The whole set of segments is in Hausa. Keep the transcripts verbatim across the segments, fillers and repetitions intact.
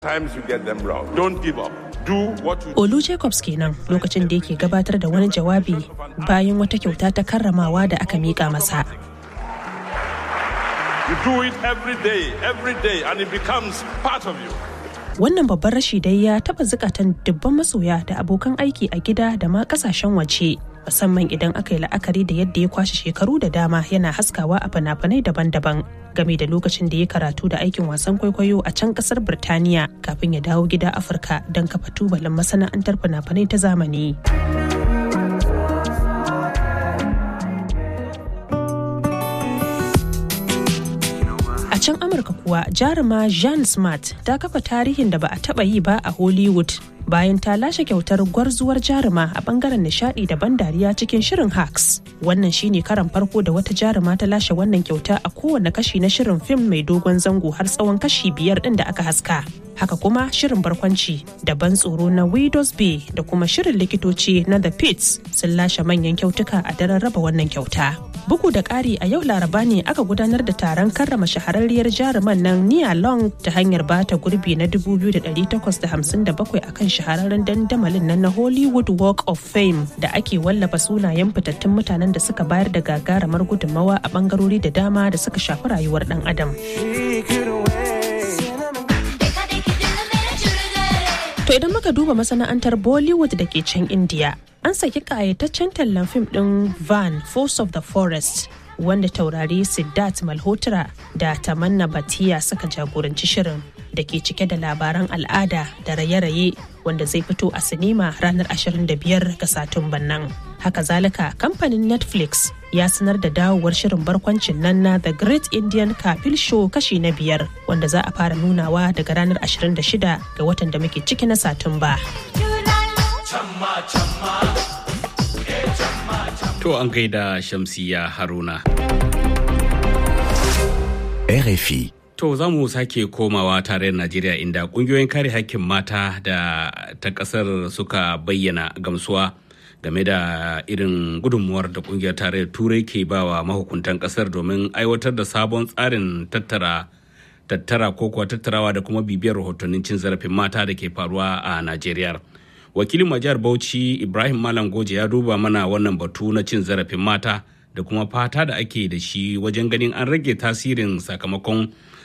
Times you get them wrong. Don't give up. Do what you Olu Jacobs kenan lokacin da yake gabatar da wani jawabi bayan wata kyauta ta karramawa da aka mika masa. You do it every day, every day, and it becomes part of you. Wannan babban rashi dai ya taba zukatan dubban masoya da abokan aiki a gida da ma kasashen waje, musamman idan aka yi la'akari da yadda ya kwashe shekaru da dama yana haskawa a fina-finai daban-daban, game da lokacin da ya karatu da aikin wasan kwaikwayo a can kasar Birtaniya kafin ya dawo gida Afirka don kafa tubalin masana'antar fina-finai ta zamani. A can Amurka kuwa jaruma Jean Smart ta kafa tarihin da ba a taba yi ba a Hollywood bayan ta lashe kyautar gwarzuwar jaruma a bangaren nishadi da ban dariya cikin shirin Hacks. Wannan shine karan farko da wata jaruma ta lashe wannan kyauta a kowane kashi na shirin fim mai dogon zango har tsawon kashi biyar din da aka haska. Haka kuma shirin barkwanci da ban tsoro na Widows Bay da kuma shirin likitoci na The Pits sun lashe manyan kyautuka a daren raba wannan kyauta. Bugu da ƙari a yau Laraba ne aka gudanar da taron karrama shahararriyar jaruman nan Nia Long ta hanyar bata gurbi na dubu biyu da ɗari takwas da hamsin da bakwai akan shahararren dandamalin nan na Hollywood Walk of Fame da ake wallafa sunayen fitattun mutanen da suka bayar da gagarumar gudunmawa a bangarori da dama da suka shafi rayuwar ɗan adam. To idan muka duba masana'antar Bollywood da ke can India, an saki kayataccen tallan fim ɗin Van Force of the Forest wanda taurari Siddharth Malhotra da Tamanna Bhatia suka jagoranci shirin da ke cike da labaran al'ada da raye-raye wanda zai fito a sinima ranar ashirin da biyar ga Satumban nan. Haka zalika kamfanin Netflix ya sanar da dawowar shirin barkwancin nan na The Great Indian Kapil Show kashi na biyar wanda za a fara nunawa daga ranar ashirin da shida ga watan da muke ciki na Satumba. To an gaida Shamsiya Haruna. R F I. To za mu sake komawa tarayyar Najeriya inda kungiyoyin kare hakkin mata da ta kasar suka bayyana gamsuwa game da irin gudunmuwar da kungiyar tarayyar Turai ke bawa mahukuntan kasar domin aiwatar da sabon tsarin tattara tattara ko kuwa tattarawa da kuma bibiyar rahotannin cin zarafin mata da ke faruwa a Najeriya. Wakilin majiyar Bauchi Ibrahim Malam Goje ya duba mana wannan batu na cin zarafin mata da kuma fata da ake da shi wajen ganin an rage tasirin sakamakon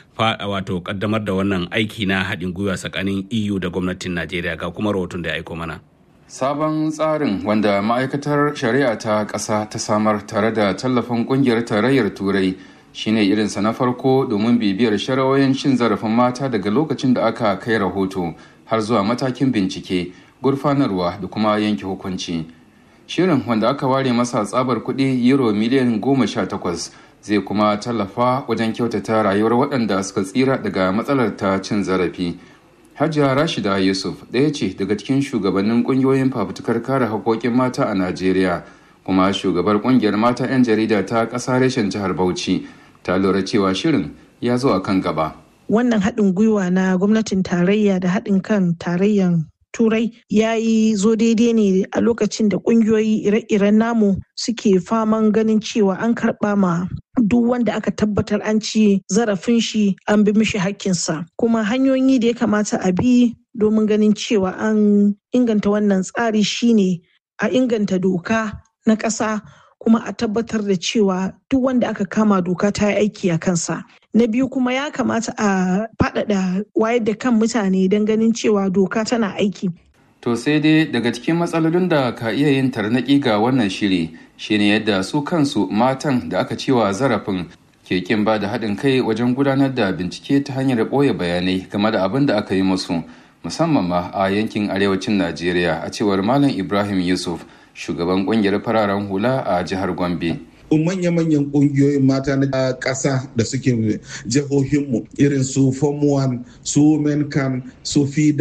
wato kaddamar da wannan aiki na haɗin gwiwa tsakanin E U da gwamnatin Najeriya, ga kuma rahoton da ya aiko mana. Sabon tsarin wanda ma'aikatar shari'a ta ƙasa ta samar tare da tallafin ƙungiyar tarayyar Turai shine irinsa na farko domin bibiyar shari'o'in cin zarafin mata daga lokacin da aka kai rahoto har zuwa matakin bincike, gurfanarwa da kuma yanke hukunci. Shirin wanda aka ware masa tsabar kuɗi euro miliyan goma sha takwas zai kuma tallafa wajen kyautata rayuwar waɗanda suka tsira daga matsalar ta cin zarafi. Hajiya Rashida Yusuf ɗaya ce daga cikin shugabannin ƙungiyoyin fafutukar kare haƙoƙin mata a Najeriya, kuma shugabar ƙungiyar mata 'yan jarida ta ƙasa reshen jihar Bauchi, ta lura cewa shirin ya zo a kan gaba. Wannan haɗin gwiwa na gwamnatin tarayya da haɗin kan tarayyan Turai ya yi zo daidai ne a lokacin da ƙungiyoyi ire-iren namu suke faman ganin cewa an karɓa ma duk wanda aka tabbatar an ci zarafin shi an bi mishi hakkinsa. Kuma hanyoyi da ya kamata a bi domin ganin cewa an inganta wannan tsari shine a inganta doka na ƙasa kuma a tabbatar da cewa duk wanda aka kama doka ta yi aiki a kansa. Na biyu kuma ya kamata a faɗaɗa wayar da kan mutane don ganin cewa doka tana aiki. To sai dai daga cikin matsalolin da ka iya yin tarnaƙi ga wannan shiri shine yadda su kansu matan da aka cewa zarafin ke kin ba da haɗin kai wajen gudanar da bincike ta hanyar ɓoye bayanai game da abin da aka yi musu, musamman ma a yankin arewacin Najeriya, a cewar Malam Ibrahim Yusuf, shugaban ƙungiyar fararen hula a jihar Gombe. manya-manyan ƙungiyoyin mata na ƙasa da suke jihohinmu irin su form one, su mencan, su fida,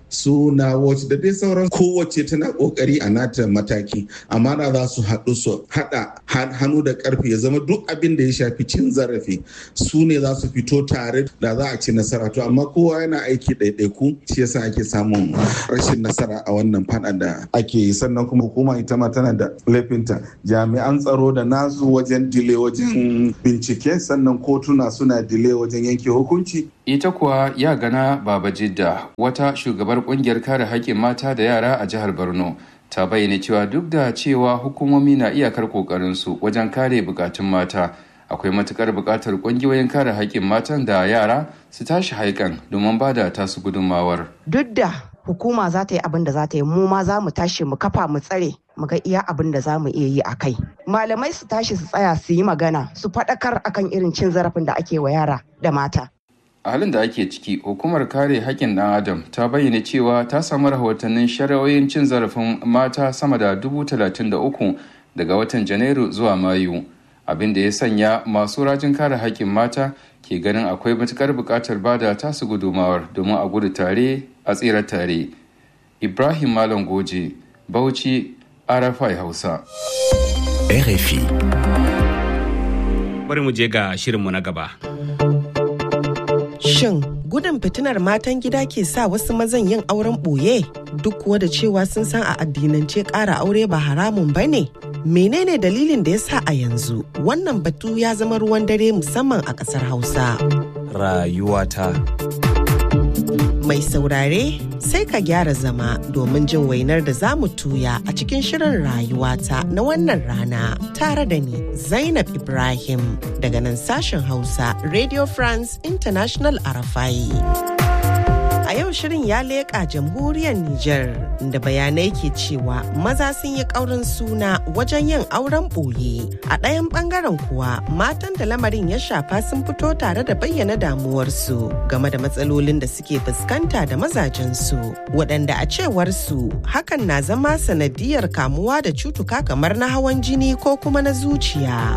su na watch da dai sauran kowace tana kokari a nata mataki amma da za su haɗu su haɗa hannu da ƙarfi ya zama duk abin da ya shafi cin zarafi su ne za su fito tare da za a ci nasara to amma kowa yana aiki ɗaiɗaiku shi yasa ake samun rashin nasara a wannan faɗa da ake yi sannan kuma hukuma ita ma tana da laifinta jami'an tsaro da nasu wajen dile wajen bincike sannan kotuna suna dile wajen yanke hukunci. Ita kuwa ya gana Baba Jidda wata shugabar kungiyar kare haƙƙin mata da yara a jihar Borno ta bayyana cewa duk da cewa hukumomi na iyakar ƙoƙarinsu wajen kare bukatun mata akwai matukar buƙatar ƙungiyoyin kare haƙƙin matan da yara su tashi haikan domin ba da tasu gudunmawar. Duk da hukuma za ta yi abin da za ta yi mu ma za mu tashi mu kafa mu tsare mu ga iya abin da za mu iya yi a kai. Malamai su tashi su tsaya su yi magana su faɗakar akan irin cin zarafin da ake wa yara da mata. A halin da ake ciki, hukumar kare haƙƙin ɗan Adam ta bayyana cewa ta samu rahotannin shari'o'in cin zarafin mata sama da dubu talatin da uku daga watan Janairu zuwa Mayu, abin da ya sanya masu rajin kare haƙƙin mata ke ganin akwai matuƙar buƙatar bada tasu gudumawar domin a gudu tare a tsira tare. Ibrahim Malam Goje, Bauchi, R F I Hausa. R F I. Bari mu je ga shirinmu na gaba. Shin gudun fitinar matan gida ke sa wasu mazan yin auren ɓoye duk kuwa da cewa sun san a addinance ƙara aure ba haramun ba ne? Menene dalilin da ya sa a yanzu wannan batu ya zama ruwan dare musamman a ƙasar Hausa? Rayuwata. Mai saurare sai ka gyara zama domin jin wainar da za mu tuya a cikin shirin rayuwata na wannan rana tare da ni Zainab Ibrahim daga nan sashen Hausa Radio France International Arafai. A yau shirin ya leƙa jamhuriyar Nijar da bayanai ke cewa maza sun yi ƙaurin suna wajen yin auren ɓoye. A ɗayan ɓangaren kuwa matan da lamarin ya shafa sun fito tare da bayyana damuwarsu game da matsalolin da suke fuskanta da mazajensu, waɗanda a cewar su hakan na zama sanadiyar kamuwa da cutuka kamar na hawan jini ko kuma na zuciya.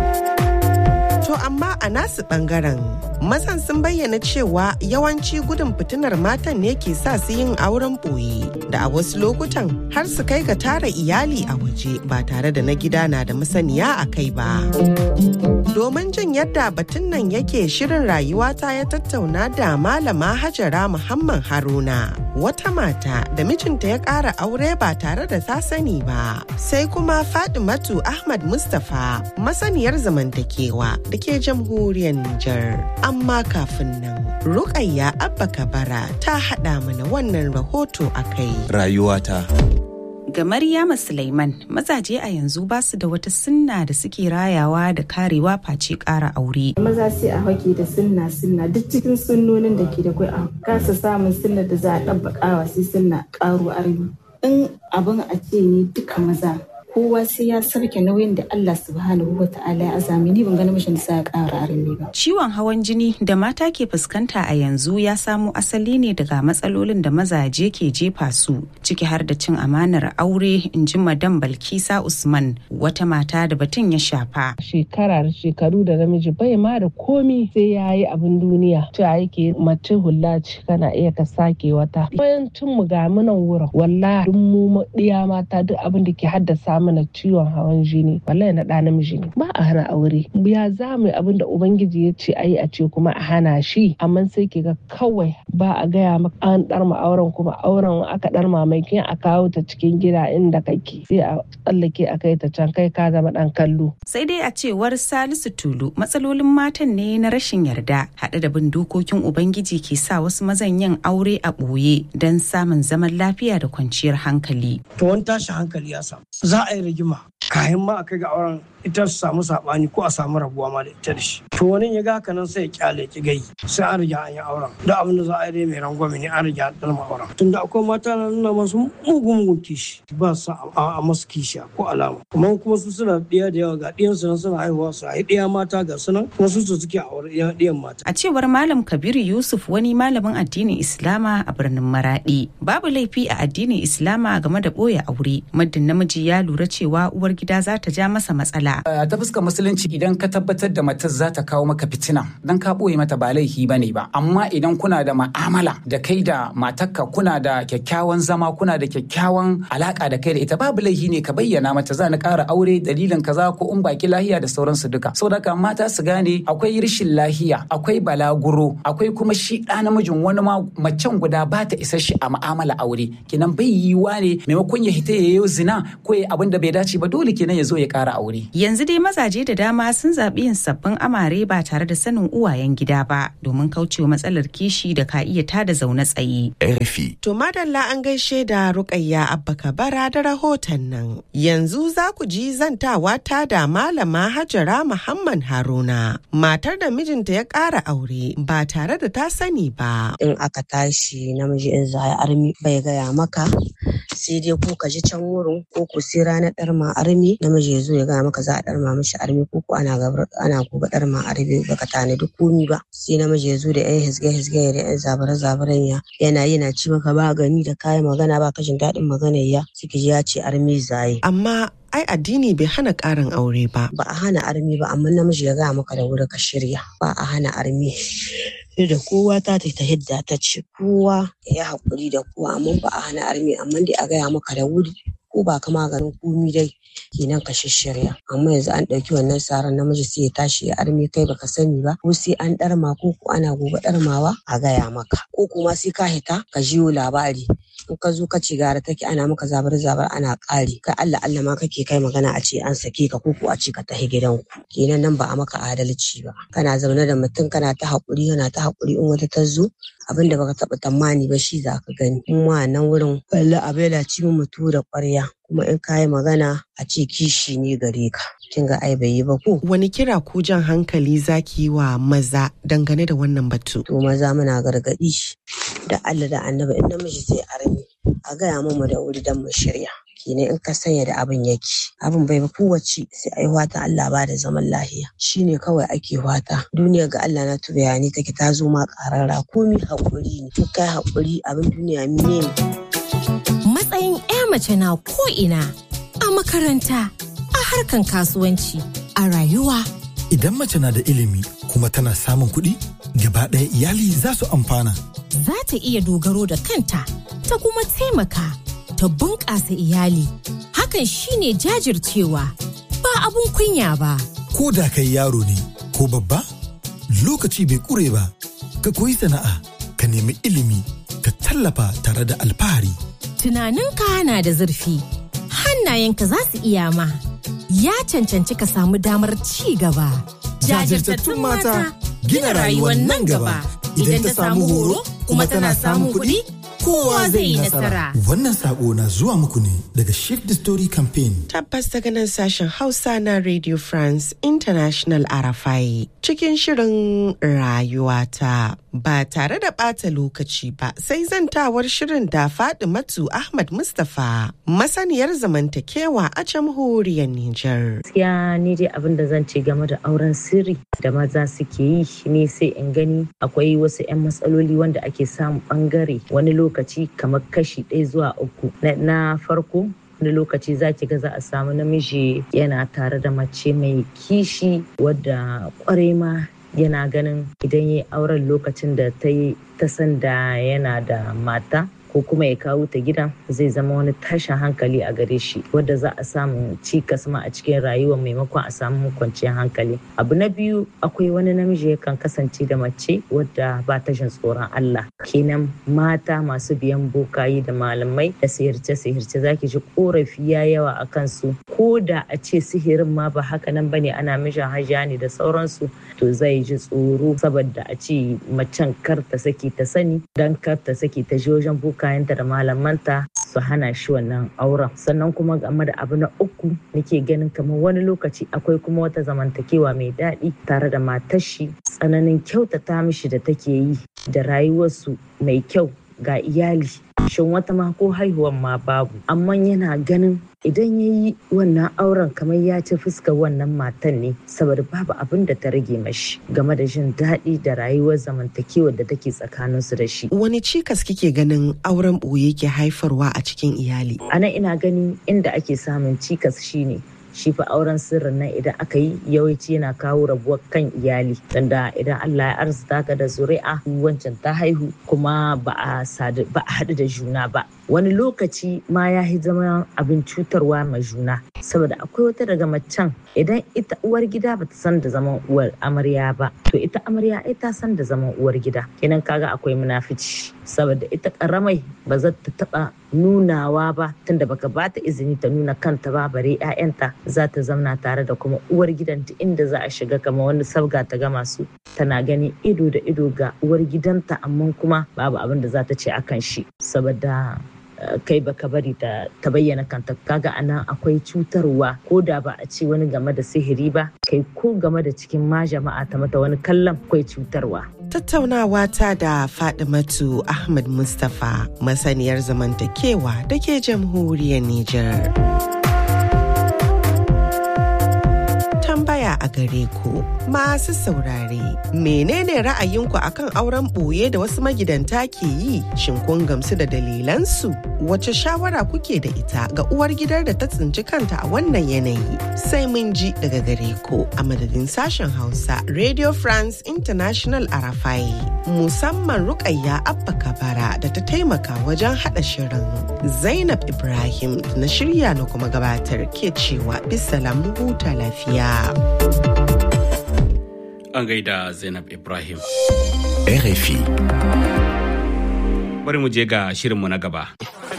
To amma a nasu bangaren mazan sun bayyana cewa yawanci gudun fitinar matan ne ke sa su yin auren ɓoye da a wasu lokutan har su kai ga tara iyali a waje ba tare da na gida na da masaniya a kai ba. Domin jin yadda batun nan yake shirin rayuwata ya tattauna da Malama Hajara Muhammad Haruna, wata mata da mijinta ya ƙara aure ba tare da ta sani ba. Sai kuma Fatimatu Ahmad Mustapha, masaniyar zamantakewa da ke jamhuriyar Nijar. Amma kafin nan, Rukayya Abba Kabara ta haɗa mana wannan rahoto a kai. Rayuwata. Ga Maryama Sulaiman, mazaje a yanzu ba su da wata sunna da suke rayawa da karewa face ƙara aure. Maza sai a hake da sunna sunna duk cikin sunnonin da ke da kai a kasa samun sunna da za a ɗabbaƙawa sai sunna ƙaro armi. In abin a ce ne duka maza kowa sai ya sarke nauyin da Allah subhanahu wa ta'ala ya azami ni ban ga namijin da sa ya ƙara armi ba. Ciwon hawan jini da mata ke fuskanta a yanzu ya samo asali ne daga matsalolin da mazaje ke jefa su ciki har da cin amanar aure, in ji Madam Balkisa Usman, wata mata da batun ya shafa. Shekara da shekaru da namiji bai ma da komi sai ya yi abin duniya. Ta yake mace hula ce kana iya ka sake wata. Bayan tun mu ga munan wurin wallahi duk mu diya mata duk abin da ke haddasa mana ciwon hawan jini wallahi na ɗa namiji ne. Ba a hana aure. Ya za mu yi abin da Ubangiji ya ce ayi a ce kuma a hana shi. Amma sai ke ga kawai ba a gaya maka an ɗarma auren kuma auren aka ɗarma mai kin a kawo ta cikin gida inda kake sai a tsallake a kai ta can kai ka zama ɗan kallo. Sai dai a cewar Salisu Tulu matsalolin matan ne na rashin yarda haɗe da bin dokokin Ubangiji ke sa wasu mazan yin aure a ɓoye don samun zaman lafiya da kwanciyar hankali. To wani tashi hankali ya samu. Za a yi rigima kayan ma a kai ga auren ita su samu saɓani ko a samu rabuwa ma da ita da shi. To wani ya ga haka nan sai ya kyale ki gai sai an riga an yi auren. Da abin da za a yi dai mai rangwame ne an riga an ɗalma auren. Tunda akwai mata na nuna masu mugun mugun kishi ba su a masu kishiya ko alama. Kuma kuma su suna ɗiya da yawa ga ɗiyansu nan suna haihuwa su haihi ɗiya mata ga sunan kuma su su suke aure ɗiyan mata. A cewar Malam Kabiru Yusuf wani malamin addinin Islama a birnin Maraɗi. Babu laifi a addinin Islama game da ɓoye aure muddin namiji ya lura cewa uwar gida za ta ja masa matsala mu'amala. Ta fuskar musulunci idan ka tabbatar da matar za ta kawo maka fitina dan ka ɓoye mata ba laifi bane ba, amma idan kuna da ma'amala da kai da matarka, kuna da kyakkyawan zama, kuna da kyakkyawan alaka da kai da ita, babu laifi ne ka bayyana mata za ni ƙara aure dalilin kaza ko in baki lahiya da sauransu duka. Saboda haka mata su gane akwai rashin lahiya, akwai balaguro, akwai kuma shi ɗa namijin wani ma macen guda ba ta isa shi a ma'amala aure, kenan bai yiwuwa ne maimakon ya hita ya yi zina ko ya abin da bai dace ba, dole kenan ya zo ya ƙara aure. Yanzu dai mazaje da dama sun zaɓi yin sabbin amare ba tare da sanin uwayen gida ba domin kaucewa matsalar kishi da ka iya tada zaune tsaye. To madalla an gaishe da Rukayya Abba Kabara da rahoton nan. Yanzu za ku ji zantawa ta da Malama Hajara Muhammad Haruna, matar da mijinta ya ƙara aure ba tare da ta sani ba. In aka tashi namiji in za ya armi bai gaya maka, sai dai ko ka ji can wurin ko ku sai ranar ɗarma armi namiji ya zo ya gaya maka za a ɗarma mishi armi ko ko ana gabar ana gobe ɗarma armi baka tanadi komi ba, sai namiji ya zo da yan hisge hisge da yan zabare zabaren ya yana yana ci maka ba gani da kayan magana ba kashin daɗin maganar ya suke ya ce armi zaye. Amma ai addini bai hana ƙarin aure ba. Ba a hana armi ba, amma namiji ya gaya maka da wuri ka shirya. Ba a hana armi. Da kowa ta ta hidda ta ce kowa ya haƙuri da kowa, amma ba a hana armi, amma dai a gaya maka da wuri ko ba ka maganin komi dai kenan ka shirya. Amma yanzu an ɗauki wannan saran namiji sai ya tashi ya armi kai baka sani ba, ko sai an ɗarma ko ko ana gobe ɗarmawa a gaya maka, ko kuma sai ka hita ka jiyo labari in ka zo ka ci gara take ana maka zabar zabar ana ƙari kai Allah Allah ma kake kai magana a ce an sake ka ko ko a ce ka tafi gidanku, kenan nan ba a maka adalci ba. Kana zaune da mutum kana ta haƙuri kana ta haƙuri, in wata ta zo abin da baka taɓa tamani ba shi za ka gani. In ma nan wurin wallahi abin da ci mu mutu da ƙwarya, kuma in ka yi magana a ce kishi ne gare ka, kin ga ai bai yi ba ko. Wani kira ko jan hankali zaki wa maza dangane da wannan batu? To maza muna gargaɗi da Allah da Annabi in namiji sai armi a gaya mu da wuri dan mu shirya. Kenan in ka sanya da abin yake abin bai ba kowace sai ai wata Allah ba da zaman lahiya shine kawai ake wata. Duniya ga Allah na tu bayani take ta zo ma karara komi hakuri ne, in kai hakuri abin duniya mine ne. Matsayin ƴa mace na ko ina, a makaranta, a harkan kasuwanci, a rayuwa. Idan mace na da ilimi kuma tana samun kuɗi, gaba ɗaya iyali za su amfana. Za ta iya dogaro da kanta, ta kuma taimaka, ta bunƙasa iyali. Hakan shine jajircewa, ba abun kunya ba. Ko da kai yaro ne ko babba, lokaci bai ƙure ba. Ka koyi sana'a, ka nemi ilimi, ka tallafa tare da alfahari. Tunaninka na da zurfi, hannayenka za su iya ma. Ya cancanci ka samu damar ci gaba. Jajirtattun mata gina rayuwar nan gaba. Idan ta samu horo kuma tana samun kuɗi, kowa zai yi nasara. Wannan sako na zuwa muku ne daga Shift the Story Campaign. Tabbas daga nan sashen Hausa na Radio France International R F I cikin shirin rayuwata. Ba tare da ɓata lokaci ba sai zantawar shirin da Fadimatu Ahmad Mustapha, masaniyar zamantakewa a jamhuriyar Nijar. Gaskiya ni dai abin da zan ce game da auren sirri da maza suke yi ne sai in gani akwai wasu 'yan matsaloli wanda ake samu bangare wani lokaci kamar kashi ɗaya zuwa uku. Na farko wani lokaci za ki ga za a samu namiji yana tare da mace mai kishi wadda kwarai ma yana ganin idan ya yi auren lokacin da ta yi ta san da yana da mata ko kuma ya kawo ta gidan zai zama wani tashin hankali a gare shi wadda za a samu cikas ma a cikin rayuwa maimakon a samu kwanciyar hankali. Abu na biyu akwai wani namiji yakan kasance da mace wadda ba ta jin tsoron Allah, kenan mata masu biyan bokayi da malamai da sihirce sihirce zaki ji korafi ya yawa a kansu, ko da a ce sihirin ma ba haka nan bane ana mishin hajiya ne da sauransu, to zai ji tsoro saboda a ce macen kar ta saki ta sani dan kar ta saki ta je wajen boka kayanta da malamanta su hana shi wannan auren. Sannan kuma game da abu na uku nake ganin kamar wani lokaci akwai kuma wata zamantakewa mai daɗi tare da matar shi, tsananin kyautata mishi da take yi da rayuwarsu mai kyau ga iyali. Shin wata ma ko haihuwan ma babu, amma yana ganin idan ya yi wannan auren kamar ya ci fuskar wannan matan ne saboda babu abin da ta rage mashi game da jin daɗi da rayuwar zamantakewar da take tsakaninsu da shi. Wani cikas kike ganin auren ɓoye ke haifarwa a cikin iyali? A nan ina gani inda ake samun cikas shine shi fa auren sirrin nan idan aka yi yawanci yana kawo rabuwar kan iyali tunda idan Allah ya arzuta ka da zuri'a wancan ta haihu kuma ba a sadu ba a haɗu da juna ba wani lokaci ma ya yi zama abin cutarwa ma juna saboda akwai wata daga macen idan ita uwar gida bata san da zaman uwar amarya ba to ita amarya ai ta san da zaman uwar gida kenan kaga akwai munafici saboda ita karamai ba za ta taba nunawa ba tunda baka bata izini ta nuna kanta ba bare ƴaƴanta za ta zauna tare da kuma uwar gidanta inda za a shiga kamar wani sabga ta gama su tana gani ido da ido ga uwar gidanta amma kuma babu abin da za ta ce akan shi saboda kai baka bari ta bayyana kanta kaga anan akwai cutarwa ko da ba a ce wani game da sihiri ba kai ko game da cikin ma jama'a ta mata wani kallon akwai cutarwa. Tattaunawa ta da Fadimatu Ahmad Mustapha masaniyar zamantakewa da ke jamhuriyar Nijar. Tambaya a gare ku masu saurare menene ra'ayinku akan auren ɓoye da wasu magidanta ke yi shin kun gamsu da dalilansu wace shawara kuke da ita ga uwar gidar da ta tsinci kanta a wannan yanayi sai mun ji daga gare ku a madadin sashen Hausa Radio France International Arafai musamman Rukayya Abba Kabara da ta taimaka wajen haɗa shirin Zainab Ibrahim na shirya na kuma gabatar ke cewa bisalam huta lafiya. An gaida Zainab Ibrahim. R F I. Bari mu je ga shirinmu na gaba.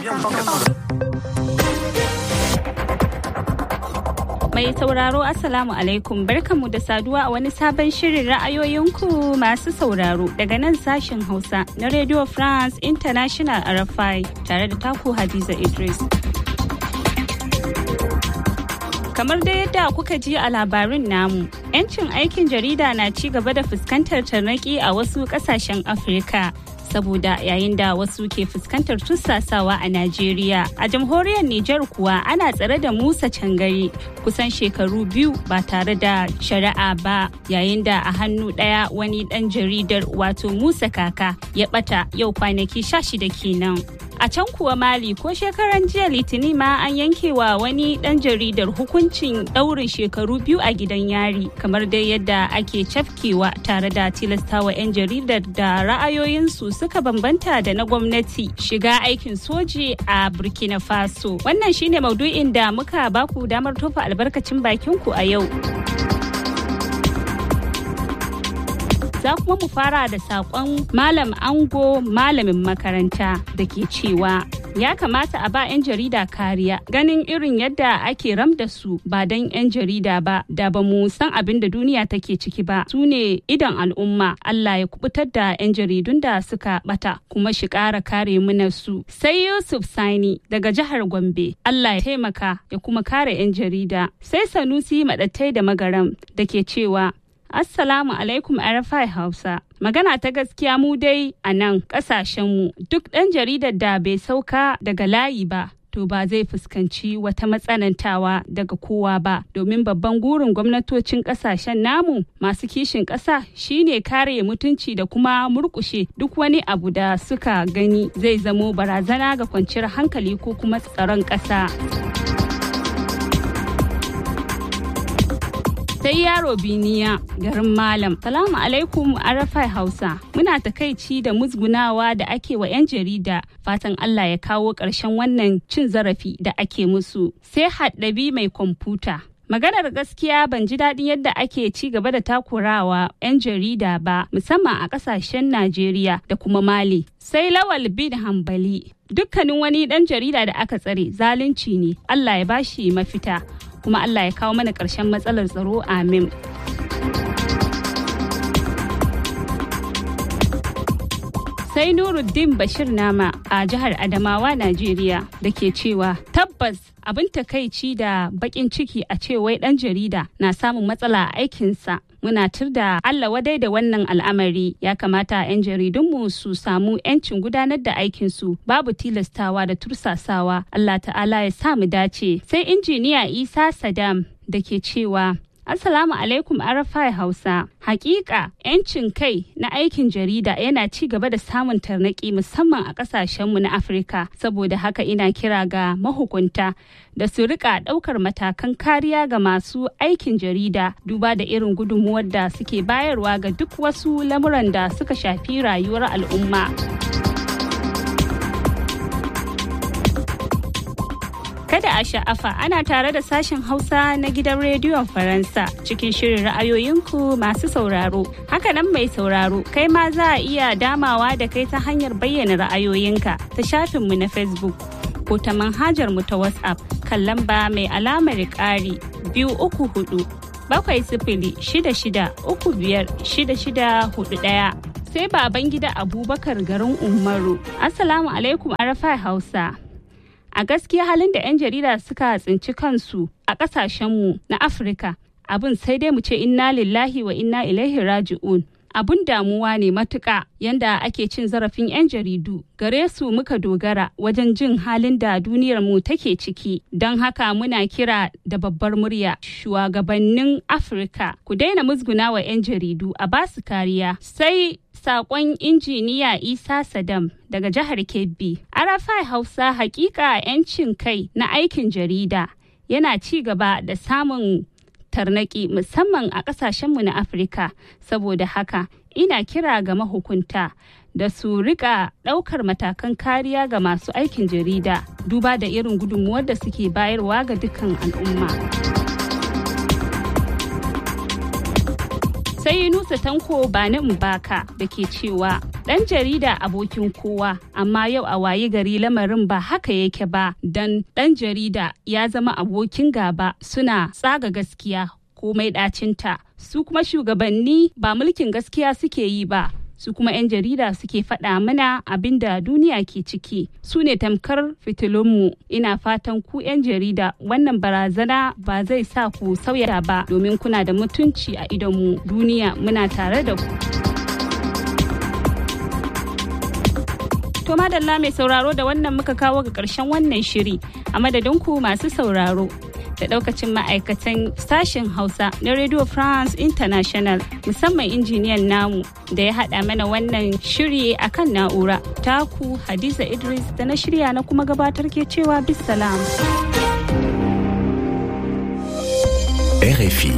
Mai sauraro Assalamu alaikum barkanmu da saduwa a wani sabon shirin ra'ayoyinku masu sauraro daga nan sashen Hausa na Radio France International R F I tare da taku Hadiza Idris. Kamar dai yadda kuka ji a labarin namu, 'yancin aikin jarida na ci gaba da fuskantar tarnaƙi a wasu ƙasashen Afirka. Saboda yayin da wasu ke fuskantar tussasawa a Najeriya, a jamhuriyar Nijar kuwa ana tsare da Musa Cangari kusan shekaru biyu ba tare da shari'a ba, yayin da a hannu ɗaya wani ɗan jaridar wato Musa Kaka ya ɓata yau kwanaki sha shida kenan. A can kuwa Mali ko shekaran jiya Litinin ma an yankewa wani ɗan jaridar hukuncin ɗaurin shekaru biyu a gidan yari kamar dai yadda ake cafkewa tare da tilastawa 'yan jaridar da ra'ayoyinsu suka bambanta da na gwamnati shiga aikin soji a Burkina Faso. Wannan shine maudu'in da muka baku damar tofa albarkacin bakinku a yau. Za kuma mu fara da saƙon Malam Ango malamin makaranta da ke cewa ya kamata a ba 'yan jarida kariya ganin irin yadda ake ram da su ba don 'yan jarida ba da ba mu san abin da duniya take ciki ba su ne idan al'umma. Allah ya kubutar da 'yan jaridun da suka bata kuma shi ƙara kare mana su. Sai Yusuf Sani daga jihar Gombe Allah ya taimaka ya kuma kare 'yan jarida. Sai Sanusi Maɗattai da Magaram da ke cewa Assalamu alaikum R F I Hausa. Magana ta gaskiya mu dai a nan ƙasashenmu duk ɗan jaridar da bai sauka daga layi ba to ba zai fuskanci wata matsanantawa daga kowa ba domin babban gurin gwamnatocin ƙasashen namu masu kishin ƙasa shine kare mutunci da kuma murƙushe duk wani abu da suka gani zai zamo barazana ga kwanciyar hankali ko kuma tsaron ƙasa. Sai yaro biniya garin Malam. Salamu alaikum R F I Hausa. Muna takaici da musgunawa da ake wa 'yan jarida. Fatan Allah ya kawo ƙarshen wannan cin zarafi da ake musu. Sai Haddabi mai kwamfuta. Maganar gaskiya ban ji daɗin yadda ake ci gaba da takurawa 'yan jarida ba musamman a ƙasashen Najeriya da kuma Mali. Sai Lawal bin Hambali. Dukkanin wani ɗan jarida da aka tsare zalunci ne. Allah ya bashi mafita. Kuma Allah ya kawo mana ƙarshen matsalar tsaro amin. Sai Nuruddin Bashir Nama a jihar Adamawa, Najeriya da ke cewa tabbas abin takaici da bakin ciki a ce wai ɗan jarida na samun matsala a aikinsa. Muna tur da Allah wadai da wannan al'amari ya kamata 'yan jaridunmu su samu 'yancin gudanar da aikinsu babu tilastawa da tursasawa. Allah ta'ala ya sa mu dace. Sai injiniya Isa Saddam da ke cewa Assalamu alaikum Arafai Hausa. Hakika 'yancin kai na aikin jarida yana ci gaba da samun tarnaki musamman a kasashenmu na Afirka. Saboda haka ina kira ga mahukunta da su rika daukar matakan kariya ga masu aikin jarida duba da irin gudunmuwar da suke bayarwa ga duk wasu lamuran da suka shafi rayuwar al'umma. Kada a sha'afa ana tare da sashen Hausa na gidan rediyon Faransa cikin shirin ra'ayoyinku masu sauraro. Hakanan mai sauraro, kai ma za a iya damawa da kai ta hanyar bayyana ra'ayoyinka ta shafinmu na Facebook ko ta manhajar mu ta WhatsApp kan lamba mai alamar ƙari biyu uku hudu bakwai sifili shida shida uku biyar shida shida hudu ɗaya. Sai baban gida Abubakar garin Umaru. Assalamu alaikum Arafai Hausa. A gaskiya halin da 'yan jarida suka tsinci kansu a ƙasashenmu na Afirka, abin sai dai mu ce inna lillahi wa inna ilaihi raji'un. Abun damuwa ne matuƙa yanda ake cin zarafin 'yan jaridu. Gare su muka dogara wajen jin halin da duniyar mu take ciki. Don haka muna kira da babbar murya shugabannin Afirka ku daina musguna wa 'yan jaridu a basu kariya. Sai sakon injiniya Isa Sadam daga jihar Kebbi. Arafai Hausa, hakika 'yancin kai na aikin jarida yana ci gaba da samun tarnaki musamman a kasashenmu na Afirka. Saboda haka ina kira ga mahukunta da su rika daukar matakan kariya ga masu aikin jarida duba da irin gudunmuwar da suke bayarwa ga dukkan al'umma. Sai Yunusa Tanko Bani Mbaka da ke cewa ɗan jarida abokin kowa, amma yau a wayi gari lamarin ba haka yake ba, don ɗan jarida ya zama abokin gaba, suna tsaga gaskiya komai ɗacinta. Su kuma shugabanni ba mulkin gaskiya suke yi ba, su kuma 'yan jarida suke faɗa mana abin da duniya ke ciki. Su ne tamkar fitilunmu. Ina fatan ku 'yan jarida wannan barazana ba zai sa ku sauya ba, domin kuna da mutunci a idonmu. Duniya muna tare da ku. To madalla mai sauraro, da wannan muka kawo ga ƙarshen wannan shiri. A madadin ku masu sauraro da daukacin ma'aikatan sashen Hausa na Radio France International, musamman injiniyan namu da ya haɗa mana wannan shiri akan na'ura. Taku Hadiza Idris da na shirya na kuma gabatar ke cewa bisalam. R F I.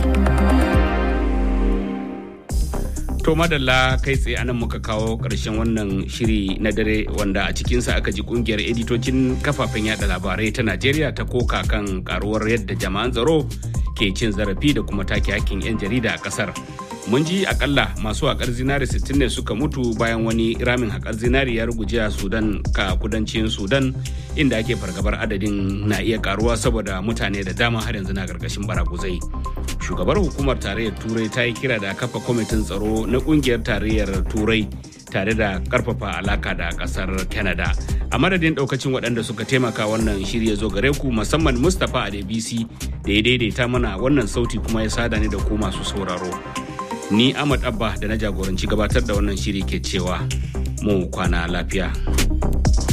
To madalla, kai tsaye anan muka kawo ƙarshen wannan shiri na dare, wanda a cikinsa aka ji kungiyar editocin kafafen yada labarai ta Najeriya ta koka kan karuwar yadda jama'an tsaro ke cin zarafi da kuma take hakkin 'yan jarida a ƙasar. Mun ji akalla masu haƙar zinari sittin ne suka mutu bayan wani ramin haƙar zinari ya ruguje a Sudan ka kudancin Sudan, inda ake fargabar adadin na iya karuwa saboda mutane da dama har yanzu na ƙarƙashin baraguzai. Shugabar hukumar tarayyar Turai ta yi kira da kafa kwamitin tsaro na kungiyar tarayyar Turai tare da karfafa alaka da kasar Canada. A madadin daukacin waɗanda suka taimaka wannan shirya zo gare ku, musamman Mustapha Adebisi da ya daidaita mana wannan sauti kuma ya sada ni da ku masu sauraro. Ni Ahmad Abba da na jagoranci gabatar da wannan shiri ke cewa mu kwana lafiya.